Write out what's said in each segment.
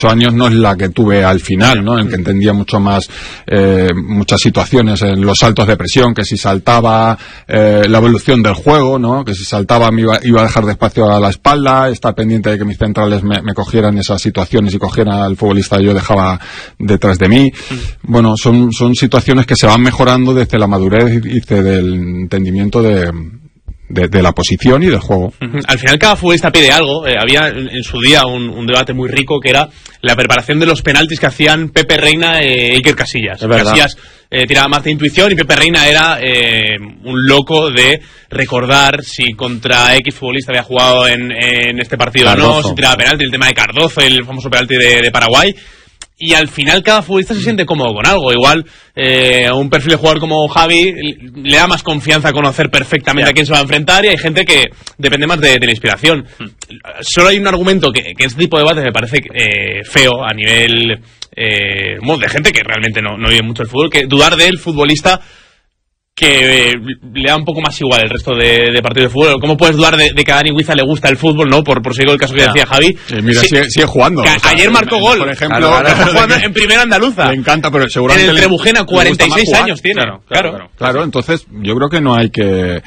años no es la que tuve al final, ¿no? En que entendía mucho más muchas situaciones en los saltos de presión, que si saltaba la evolución del juego, ¿no? Que si saltaba me iba a dejar despacio a la espalda, estar pendiente de que mis centrales me cogieran esas situaciones y cogieran al futbolista que yo dejaba detrás de mí. Bueno, son situaciones que se van mejorando desde la madurez y desde el entendimiento de la posición y del juego. Al final cada futbolista pide algo. Había en su día un debate muy rico que era la preparación de los penaltis que hacían Pepe Reina e Iker Casillas. Casillas tiraba más de intuición y Pepe Reina era un loco de recordar si contra X futbolista había jugado en este partido Cardozo. O no, si tiraba penalti, el tema de Cardozo, el famoso penalti de Paraguay. Y al final cada futbolista se siente cómodo con algo. Igual a un perfil de jugador como Javi le da más confianza conocer perfectamente a quién se va a enfrentar, y hay gente que depende más de la inspiración. Solo hay un argumento que este tipo de debates me parece feo a nivel de gente que realmente no vive mucho el fútbol, que dudar del futbolista que le da un poco más igual el resto de partidos de fútbol. ¿Cómo puedes dudar de que a Dani Huiza le gusta el fútbol, no? Por seguir el caso que decía Javi. Mira, sigue jugando. Ayer marcó gol, por ejemplo, jugando en primera andaluza. Le encanta, pero seguramente en el Trebujena, 46 años tiene. Claro, entonces yo creo que no hay que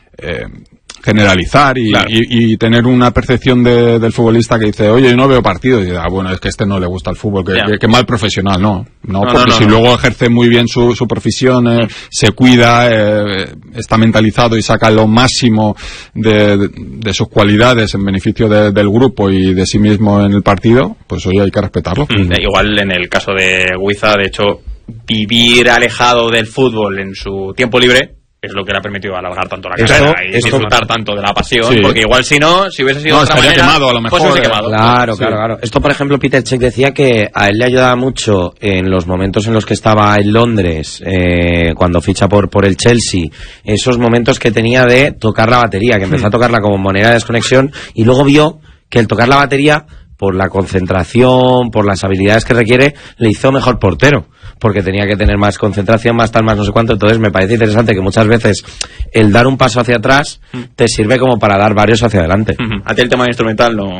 generalizar y tener una percepción del futbolista que dice, oye, yo no veo partido, y bueno, es que este no le gusta el fútbol, que mal profesional. No, porque si luego ejerce muy bien su profesión, se cuida, está mentalizado y saca lo máximo de sus cualidades en beneficio del grupo y de sí mismo en el partido, pues hoy hay que respetarlo. Igual en el caso de Huiza, de hecho, vivir alejado del fútbol en su tiempo libre es lo que le ha permitido alargar tanto la carrera y disfrutar tanto de la pasión, porque igual si hubiese sido de otra manera, quemado a lo mejor. Pues quemado. Claro. Esto, por ejemplo, Peter Cech decía que a él le ayudaba mucho en los momentos en los que estaba en Londres, cuando ficha por el Chelsea, esos momentos que tenía de tocar la batería, que empezó a tocarla como manera de desconexión, y luego vio que el tocar la batería, por la concentración, por las habilidades que requiere, le hizo mejor portero, porque tenía que tener más concentración, más tal, más no sé cuánto. Entonces me parece interesante que muchas veces el dar un paso hacia atrás te sirve como para dar varios hacia adelante. A ti el tema instrumental no...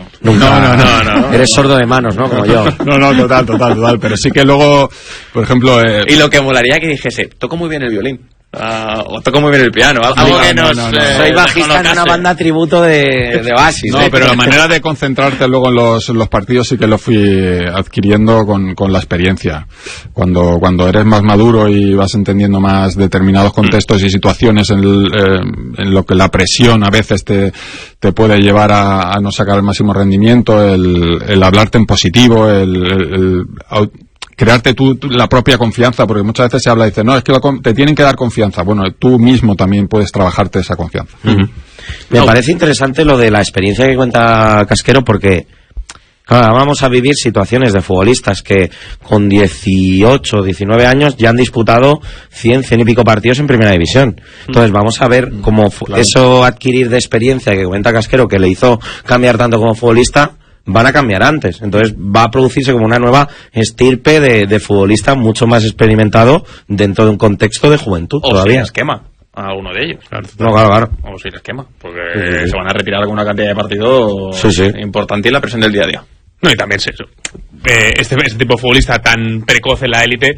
No. Eres sordo de manos, ¿no? Como yo. No, total. Pero sí que luego, por ejemplo... Y lo que molaría que dijese, toco muy bien el violín. O toco muy bien el piano. Soy bajista en una banda tributo de Oasis. No, pero la manera de concentrarte luego en los partidos sí que lo fui adquiriendo con la experiencia. Cuando eres más maduro y vas entendiendo más determinados contextos y situaciones en lo que la presión a veces te puede llevar a no sacar el máximo rendimiento, el hablarte en positivo, el crearte tú la propia confianza, porque muchas veces se habla y dice, no, es que te tienen que dar confianza. Bueno, tú mismo también puedes trabajarte esa confianza. Me parece interesante lo de la experiencia que cuenta Casquero, porque claro, vamos a vivir situaciones de futbolistas que con 18, 19 años ya han disputado 100 y pico partidos en primera división. Entonces vamos a ver cómo eso adquirir de experiencia que cuenta Casquero, que le hizo cambiar tanto como futbolista, van a cambiar antes. Entonces va a producirse como una nueva estirpe de futbolista mucho más experimentado dentro de un contexto de juventud. O todavía. Si les quema a alguno de ellos. Claro. O si les quema, porque se van a retirar alguna cantidad de partidos importante en la presión del día a día. No, y también este tipo de futbolista tan precoz en la élite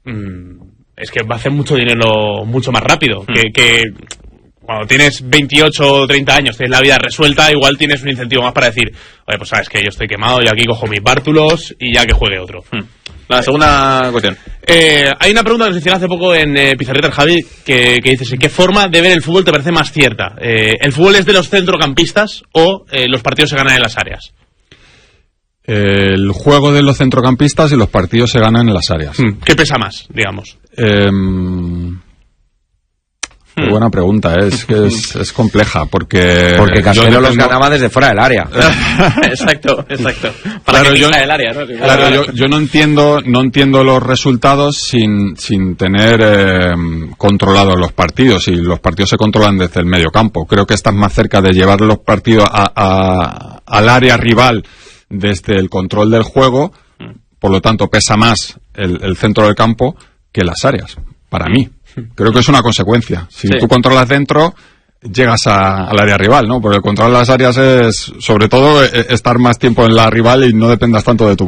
es que va a hacer mucho dinero mucho más rápido. Que cuando tienes 28 o 30 años, tienes la vida resuelta, igual tienes un incentivo más para decir, oye, pues sabes que yo estoy quemado, yo aquí cojo mis bártulos y ya que juegue otro. La segunda cuestión. Hay una pregunta que se hicieron hace poco en Pizarrita, Javi, que dice, ¿qué forma de ver el fútbol te parece más cierta? ¿El fútbol es de los centrocampistas o los partidos se ganan en las áreas? El juego de los centrocampistas y los partidos se ganan en las áreas. ¿Qué pesa más, digamos? Buena pregunta, es que es compleja, porque Casquero los ganaba desde fuera del área. Exacto. Para claro, que pisa el área, ¿no? Claro, yo no entiendo los resultados sin tener controlados los partidos, y los partidos se controlan desde el medio campo. Creo que estás más cerca de llevar los partidos al área rival desde el control del juego, por lo tanto pesa más el centro del campo que las áreas, para mí. Creo que es una consecuencia. Si tú controlas dentro, llegas al área rival, ¿no? Porque el control de las áreas es, sobre todo, estar más tiempo en la rival y no dependas tanto de tu